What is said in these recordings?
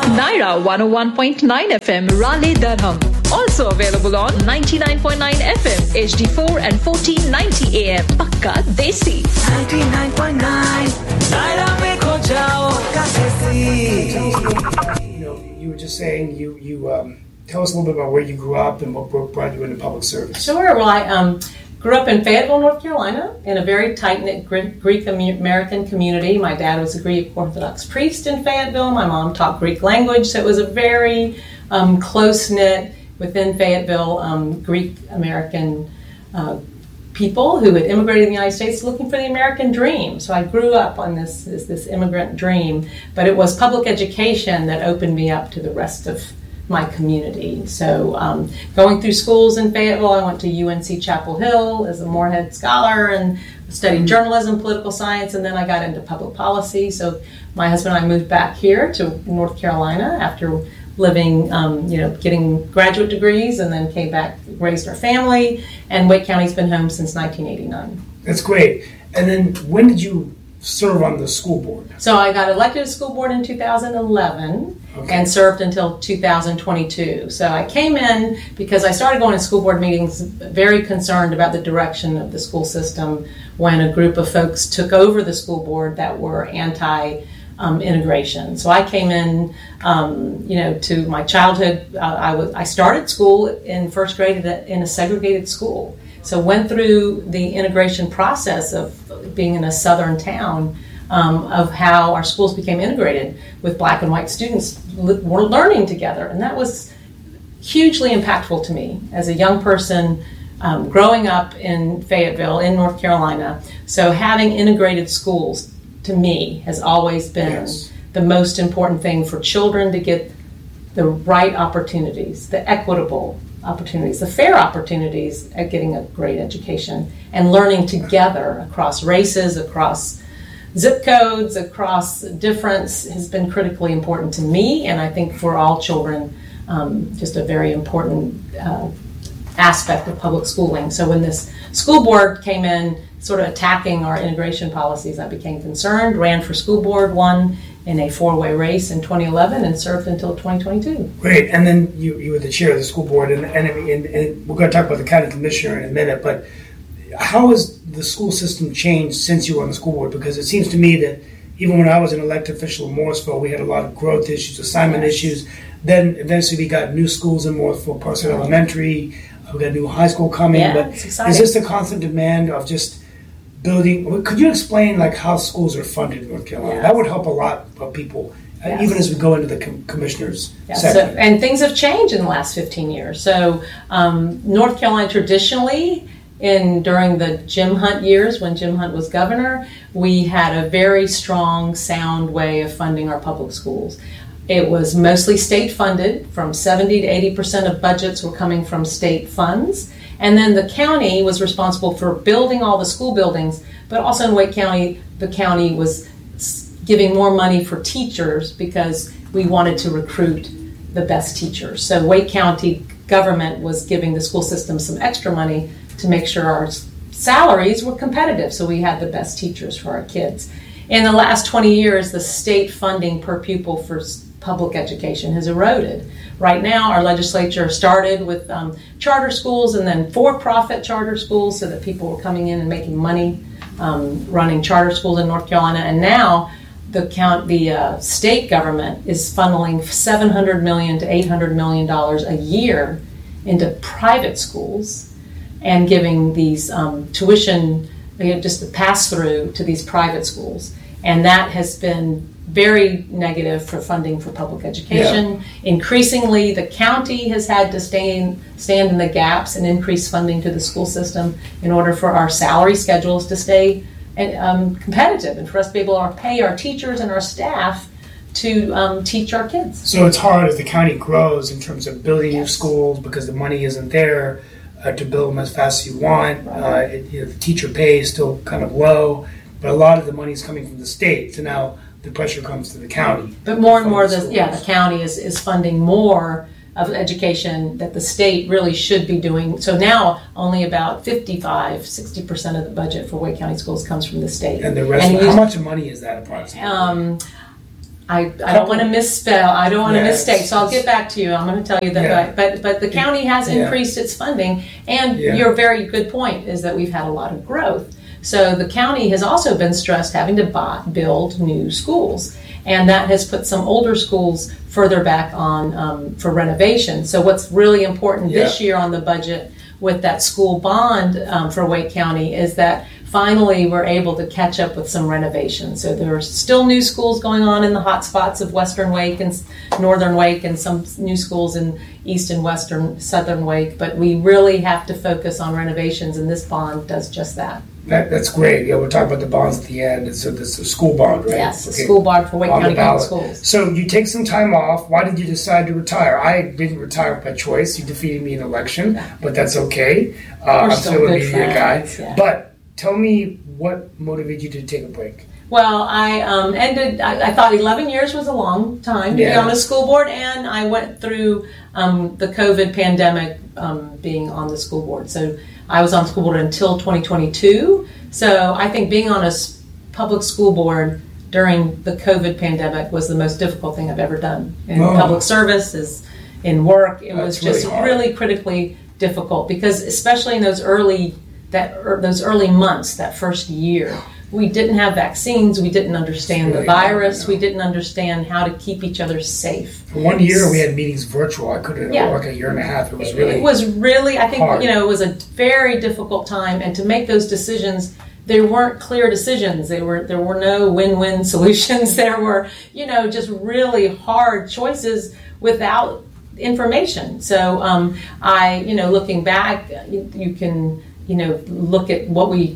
Naira 101.9 FM, Raleigh, Durham. Also available on 99.9 FM, HD4 and 1490 AM. Pakka Desi. 99.9 Naira mein kho jao, Pakka Desi. You were just saying you tell us a little bit about where you grew up and what brought you into public service. Sure. Well, I grew up in Fayetteville, North Carolina, in a very tight-knit Greek-American community. My dad was a Greek Orthodox priest in Fayetteville. My mom taught Greek language, so it was a very close-knit, within Fayetteville, Greek-American people who had immigrated to the United States looking for the American dream. So I grew up on this immigrant dream, but it was public education that opened me up to the rest of my community. So going through schools in Fayetteville, I went to UNC Chapel Hill as a Moorhead scholar and studied journalism, political science, and then I got into public policy. So my husband and I moved back here to North Carolina after living, getting graduate degrees, and then came back, raised our family, and Wake County's been home since 1989. That's great. And then when did you serve on the school board? So I got elected to school board in 2011 and served until 2022. So I came in because I started going to school board meetings very concerned about the direction of the school system when a group of folks took over the school board that were anti-integration. So I came in, to my childhood. I started school in first grade in a segregated school. So went through the integration process of being in a southern town, of how our schools became integrated with black and white students were learning together. And that was hugely impactful to me as a young person growing up in Fayetteville in North Carolina. So having integrated schools to me has always been the most important thing for children to get the right opportunities, the equitable opportunities, the fair opportunities at getting a great education and learning together across races, across zip codes, across difference has been critically important to me, and I think for all children, just a very important aspect of public schooling. So when this school board came in sort of attacking our integration policies, I became concerned, ran for school board, won in a four-way race in 2011 and served until 2022. Great. And then you were the chair of the school board, and we're going to talk about the county commissioner in a minute, but how has the school system changed since you were on the school board? Because it seems to me that even when I was an elected official in Morrisville, we had a lot of growth issues, assignment issues. Then eventually we got new schools in Morrisville, Parsons Elementary, we got a new high school coming. Yeah, but it's exciting. Is this the constant demand of just building? Could you explain how schools are funded in North Carolina? Yes. That would help a lot of people, even as we go into the commissioners segment. And things have changed in the last 15 years. So North Carolina traditionally, during the Jim Hunt years when Jim Hunt was governor, we had a very strong, sound way of funding our public schools. It was mostly state funded. From 70 to 80% of budgets were coming from state funds. And then the county was responsible for building all the school buildings, but also in Wake County, the county was giving more money for teachers because we wanted to recruit the best teachers. So Wake County government was giving the school system some extra money to make sure our salaries were competitive, so we had the best teachers for our kids. In the last 20 years, the state funding per pupil for public education has eroded. Right now, our legislature started with charter schools and then for-profit charter schools so that people were coming in and making money running charter schools in North Carolina. And now the state government is funneling $700 million to $800 million a year into private schools and giving these tuition, just a pass-through to these private schools. And that has been very negative for funding for public education. Yeah. Increasingly, the county has had to stand in the gaps and increase funding to the school system in order for our salary schedules to stay competitive and for us to be able to pay our teachers and our staff to teach our kids. So it's hard as the county grows in terms of building new schools because the money isn't there to build them as fast as you want. The teacher pay is still kind of low, but a lot of the money is coming from the state. So now the pressure comes to the county. But more and more, the county is funding more of education that the state really should be doing. So now only about 55-60% of the budget for Wake County schools comes from the state. And the rest, how much money is that approximately? I don't want to misspell. I don't want to mistake. So I'll get back to you. I'm going to tell you that. But the county has increased its funding, and your very good point is that we've had a lot of growth. So the county has also been stressed having to build new schools, and that has put some older schools further back on for renovation. So what's really important this year on the budget with that school bond for Wake County is that finally we're able to catch up with some renovations. So there are still new schools going on in the hot spots of Western Wake and Northern Wake, and some new schools in East and Western Southern Wake, but we really have to focus on renovations, and this bond does just that. That's great. Yeah, we'll talk about the bonds at the end. So this is a school bond, right? Yes, okay. School bond for Wake County Public Schools. So you take some time off. Why did you decide to retire? I didn't retire by choice. You defeated me in an election, but that's okay. I'm still a media guy. Yeah. But tell me what motivated you to take a break. Well, I I thought 11 years was a long time to be on the school board, and I went through the COVID pandemic being on the school board. So I was on school board until 2022. So I think being on a public school board during the COVID pandemic was the most difficult thing I've ever done in public service, in work. It was just really critically difficult, because especially in those early months, that first year, we didn't have vaccines. We didn't understand the virus. We didn't understand how to keep each other safe. For 1 year, we had meetings virtual. I couldn't work a year and a half. It was really I think, hard. It was a very difficult time. And to make those decisions, they weren't clear decisions. There were no win-win solutions. There were, just really hard choices without information. So looking back, you can, look at what we,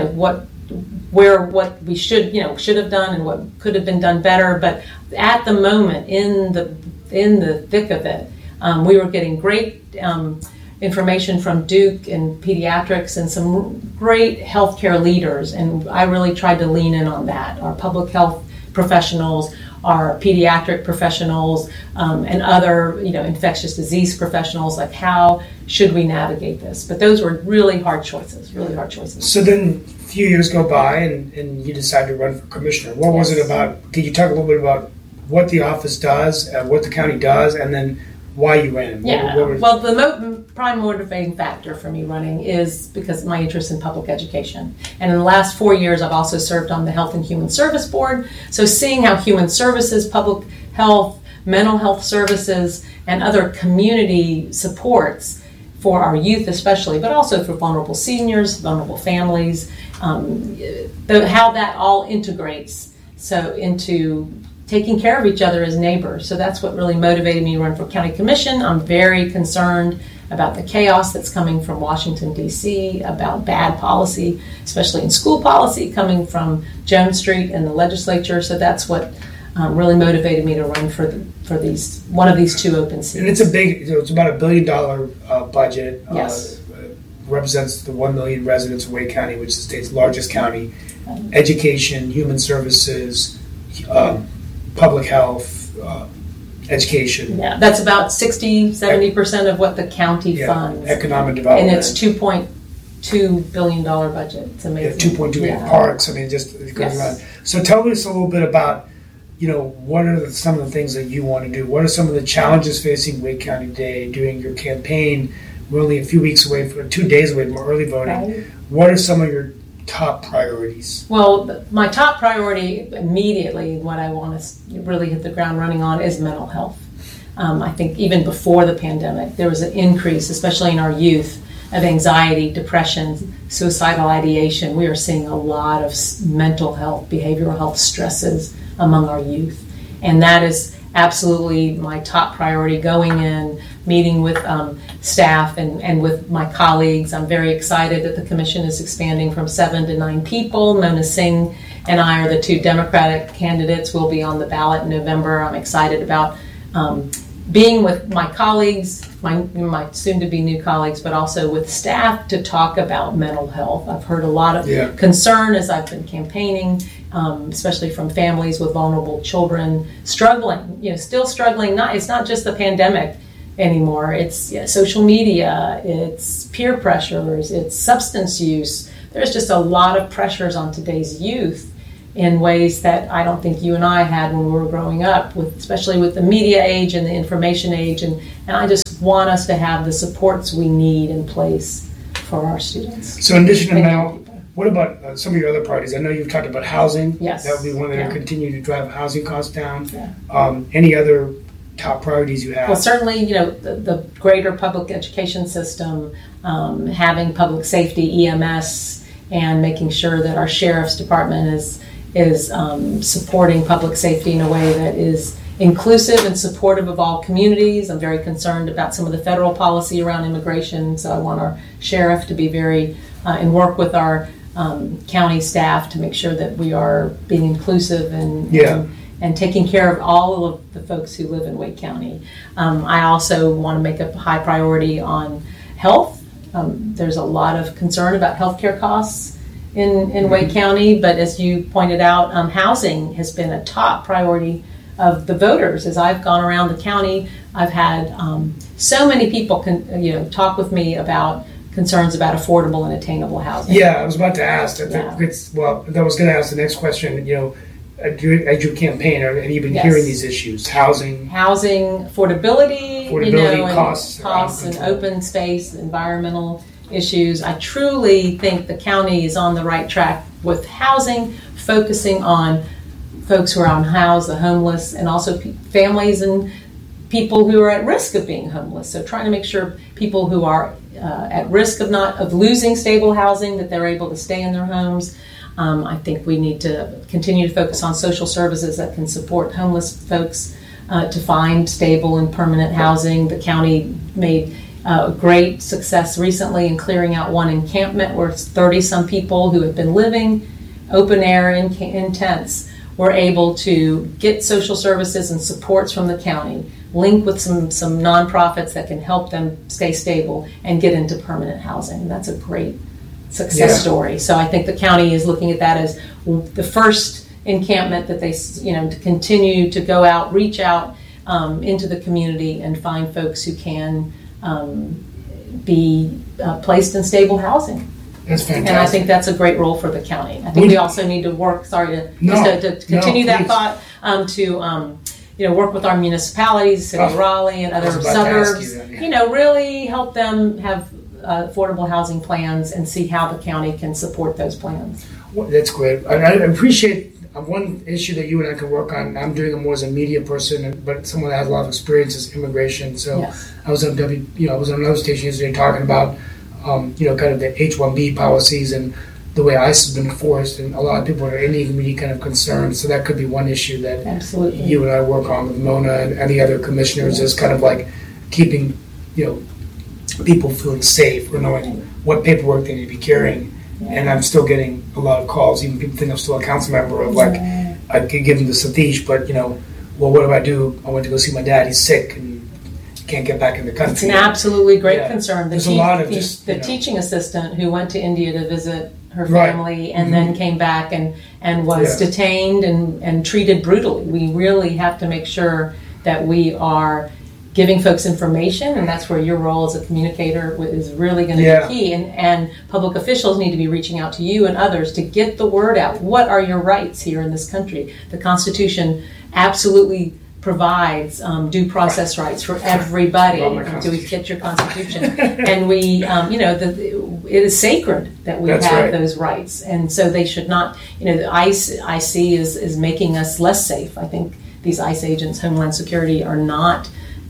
what we should have done and what could have been done better. But at the moment, in the thick of it, we were getting great information from Duke and pediatrics and some great healthcare leaders, and I really tried to lean in on that. Our public health professionals, our pediatric professionals, and other infectious disease professionals, like how should we navigate this? But those were really hard choices. So then a few years go by and you decide to run for commissioner. What was it about? Can you talk a little bit about what the office does, what the county does, and then why you ran? Well, the prime motivating factor for me running is because of my interest in public education. And in the last 4 years, I've also served on the Health and Human Service Board. So seeing how human services, public health, mental health services, and other community supports for our youth especially, but also for vulnerable seniors, vulnerable families, how that all integrates into taking care of each other as neighbors. So that's what really motivated me to run for county commission. I'm very concerned about the chaos that's coming from Washington, D.C., about bad policy, especially in school policy, coming from Jones Street and the legislature. So that's what really motivated me to run for one of these two open seats. And it's it's about $1 billion budget. Yes. Represents the 1 million residents of Wake County, which is the state's largest county. Education, human services, public health, education. Yeah, that's about 60-70% of what the county funds. Economic development. And it's $2.2 billion budget. It's amazing. 2.2 billion parks. I mean, it goes around. So tell us a little bit about, what are some of the things that you want to do? What are some of the challenges facing Wake County today during your campaign? We're only a few weeks away, 2 days away from early voting. Right. What are some of your top priorities? Well, my top priority immediately, what I want to really hit the ground running on, is mental health. I think even before the pandemic, there was an increase, especially in our youth, of anxiety, depression, suicidal ideation. We are seeing a lot of mental health, behavioral health stresses among our youth. And that is absolutely my top priority going in, meeting with staff and with my colleagues. I'm very excited that the commission is expanding from 7 to 9 people. Mona Singh and I are the 2 Democratic candidates. We'll be on the ballot in November. I'm excited about being with my colleagues, my soon-to-be new colleagues, but also with staff to talk about mental health. I've heard a lot of concern as I've been campaigning, especially from families with vulnerable children struggling, still struggling. It's not just the pandemic anymore. It's social media, it's peer pressures, it's substance use. There's just a lot of pressures on today's youth in ways that I don't think you and I had when we were growing up, especially with the media age and the information age. And I just want us to have the supports we need in place for our students. So in addition to now, what about some of your other priorities? I know you've talked about housing. Yes. That would be one that will continue to drive housing costs down. Yeah. Any other top priorities you have? Well, certainly, the greater public education system, having public safety, EMS, and making sure that our sheriff's department is supporting public safety in a way that is inclusive and supportive of all communities. I'm very concerned about some of the federal policy around immigration, so I want our sheriff to be very and work with our county staff to make sure that we are being inclusive and taking care of all of the folks who live in Wake County. I also want to make a high priority on health. There's a lot of concern about healthcare costs in Wake County, but as you pointed out, housing has been a top priority of the voters. As I've gone around the county, I've had so many people talk with me about concerns about affordable and attainable housing. Yeah, I was about to ask. I was going to ask the next question. As your campaign, have you been hearing these issues? Housing, affordability, costs and open space, environmental issues. I truly think the county is on the right track with housing, focusing on folks who are unhoused, the homeless, and also families and people who are at risk of being homeless. So trying to make sure people who are at risk of losing stable housing, that they're able to stay in their homes. I think we need to continue to focus on social services that can support homeless folks to find stable and permanent housing. The county made great success recently in clearing out one encampment where 30-some people who have been living open air in tents were able to get social services and supports from the county, link with some nonprofits that can help them stay stable and get into permanent housing. That's a great success story. So I think the county is looking at that as the first encampment that they, to continue to go out, reach out into the community and find folks who can be placed in stable housing. That's fantastic. And I think that's a great role for the county. I think we also need to work, to continue that thought, to work with our municipalities, City of Raleigh and other suburbs, really help them have affordable housing plans and see how the county can support those plans. Well, that's great. I appreciate one issue that you and I can work on. I'm doing it more as a media person, but someone that has a lot of experience is immigration. So I was on I was on another station yesterday talking about kind of the H-1B policies and the way ICE has been enforced, and a lot of people are really kind of concerned. So that could be one issue that you and I work on with Mona and the other commissioners is kind of like keeping, people feeling safe or knowing what paperwork they need to be carrying. And I'm still getting a lot of calls. Even people think I'm still a council member of I could give them to Satish, but what do I do? I went to go see my dad. He's sick and can't get back in the country. It's an absolutely great concern. There's a lot of the teaching assistant who went to India to visit her family and then came back and was detained and treated brutally. We really have to make sure that we are giving folks information, and that's where your role as a communicator is really going to be key. And public officials need to be reaching out to you and others to get the word out. What are your rights here in this country? The Constitution absolutely provides due process rights for everybody. Do we get your Constitution? And we, it is sacred that we have those rights, and so they should not. The ICE I see is making us less safe. I think these ICE agents, Homeland Security, are not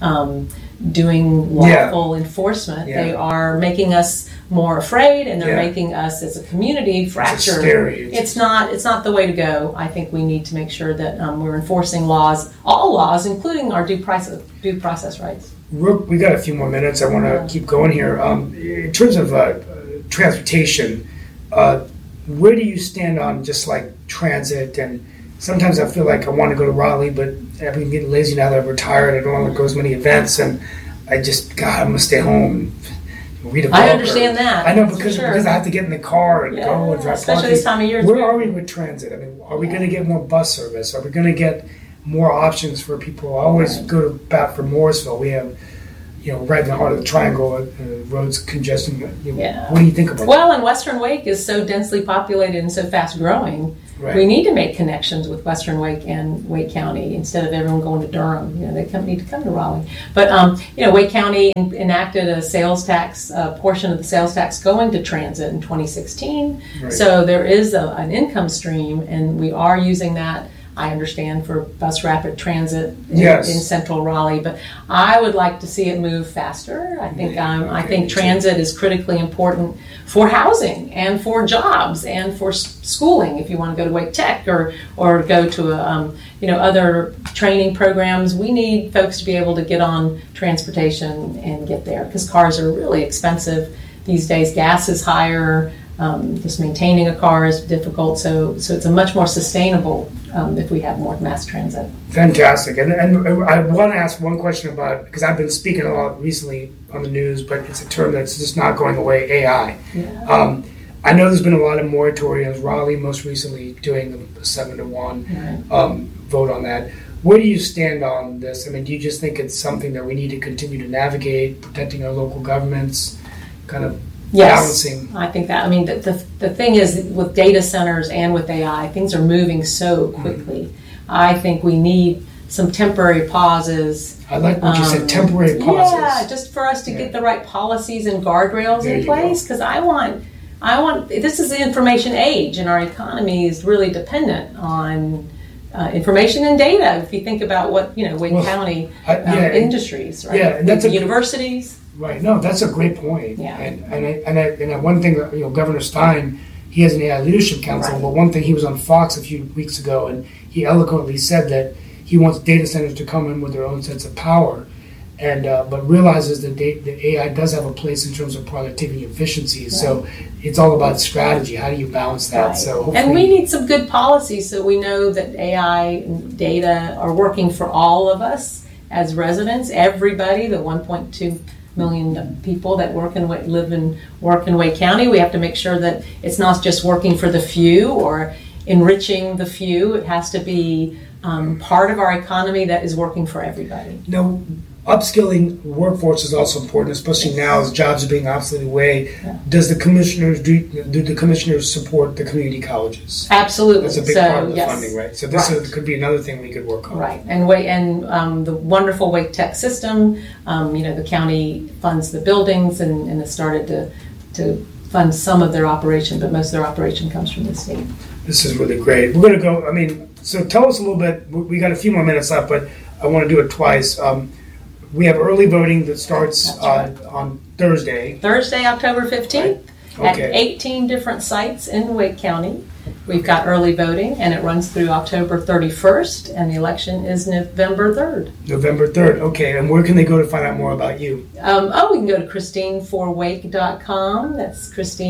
doing lawful enforcement. They are making us more afraid, and they're making us as a community fractured. It's not the way to go. I think we need to make sure that we're enforcing all laws, including our due process rights. We got a few more minutes. I want to keep going here. In terms of transportation, where do you stand on just like transit? And sometimes I feel like I want to go to Raleigh, but I've been getting lazy now that I'm retired. I don't want to go to as many events, and I'm going to stay home and read a book. I understand that. I know, because I have to get in the car and go and drive. Especially this time of year. Where are we with transit? I mean, are we going to get more bus service? Are we going to get more options for people? I always go to bat for Morrisville. We have, right in the heart of the triangle, roads congestion. What do you think about that? Well, and Western Wake is so densely populated and so fast growing Right. We need to make connections with Western Wake and Wake County instead of everyone going to Durham. They need to come to Raleigh. But Wake County enacted a sales tax, a portion of the sales tax going to transit in 2016. Right. So there is an income stream, and we are using that, I understand, for bus rapid transit in central Raleigh, but I would like to see it move faster. I think transit is critically important for housing and for jobs and for schooling. If you want to go to Wake Tech or go to other training programs, we need folks to be able to get on transportation and get there, because cars are really expensive these days. Gas is higher. Just maintaining a car is difficult, so it's a much more sustainable if we have more mass transit. Fantastic. And I want to ask one question about, because I've been speaking a lot recently on the news, but it's a term that's just not going away, AI. Yeah. I know there's been a lot of moratoriums. Raleigh most recently doing a 7-1 vote on that. Where do you stand on this? I mean, do you just think it's something that we need to continue to navigate, protecting our local governments, kind of balancing? I think that. I mean, the thing is, with data centers and with AI, things are moving so quickly. I think we need some temporary pauses. I like what you said, temporary pauses. Yeah, just for us to get the right policies and guardrails in place, because I want, this is the information age, and our economy is really dependent on information and data. If you think about what, Wake County industries, right? Yeah, and that's universities. Right. No, that's a great point. Yeah. And one thing, Governor Stein, he has an AI Leadership Council, Right. but one thing, he was on Fox a few weeks ago, and he eloquently said that he wants data centers to come in with their own sense of power, and but realizes that the AI does have a place in terms of productivity and efficiency. Right. So it's all about strategy. How do you balance that? Right. So and we need some good policies so we know that AI and data are working for all of us as residents, everybody, the 1.2 million people that live and work in Wake County. We have to make sure that it's not just working for the few or enriching the few. It has to be part of our economy that is working for everybody. No, upskilling workforce is also important, especially now as jobs are being obsoleted away. Yeah. Does the commissioners do the commissioners support the community colleges? Absolutely. That's a big part of the funding, right? So this could be another thing we could work on. Right, and the wonderful Wake Tech system. The county funds the buildings and has started to fund some of their operation, but most of their operation comes from the state. This is really great. We're going to go. So tell us a little bit. We got a few more minutes left, but I want to do it twice. We have early voting that starts on Thursday. Thursday, October 15th, at 18 different sites in Wake County. We've got early voting, and it runs through October 31st, and the election is November 3rd. November 3rd, okay. And where can they go to find out more about you? We can go to ChristineForWake.com. That's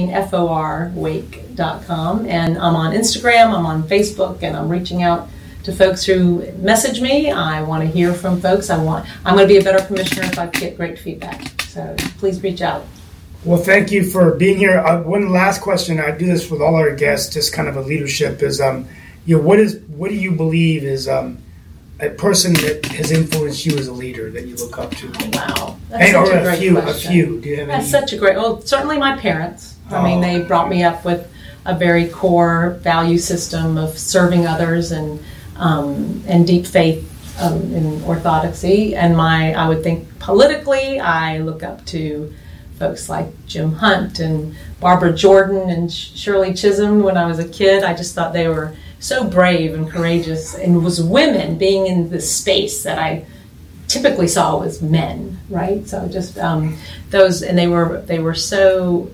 ChristineForWake.com. And I'm on Instagram, I'm on Facebook, and I'm reaching out to folks who message me. I want to hear from folks. I'm going to be a better commissioner if I get great feedback. So please reach out. Well, thank you for being here. One last question. I do this with all our guests, just kind of a leadership is, what do you believe is a person that has influenced you as a leader that you look up to? Oh, wow, that's such a great question. A few. Do you have That's such a great. Well, certainly my parents. They brought me up with a very core value system of serving others and deep faith in orthodoxy. And I would think politically, I look up to folks like Jim Hunt and Barbara Jordan and Shirley Chisholm. When I was a kid, I just thought they were so brave and courageous, and it was women being in the space that I typically saw was men, right? So just those, and they were so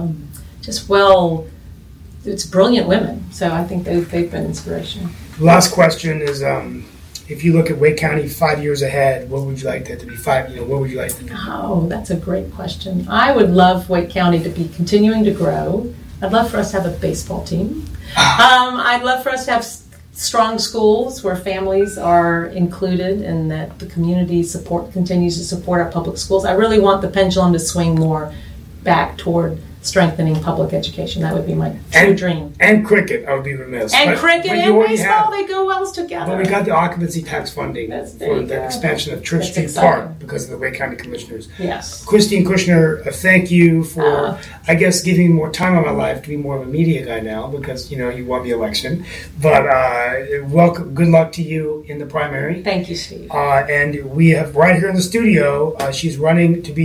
it's brilliant women. So I think they've been inspirational. Last question is, if you look at Wake County 5 years ahead, what would you like that to be? What would you like to do? Oh, that's a great question. I would love Wake County to be continuing to grow. I'd love for us to have a baseball team. I'd love for us to have strong schools where families are included and that the community continues to support our public schools. I really want the pendulum to swing more back toward strengthening public education. That would be my true dream. And cricket, I would be remiss. And But cricket you and already baseball, have. they go well together. But we got the occupancy tax funding There for you the go. expansion of Church That's Street exciting. Park because of the Wake County Commissioners. Yes. Christine Kushner, thank you for, I guess, giving me more time in my life to be more of a media guy now because, you won the election. But welcome, good luck to you in the primary. Thank you, Steve. And we have right here in the studio, she's running to be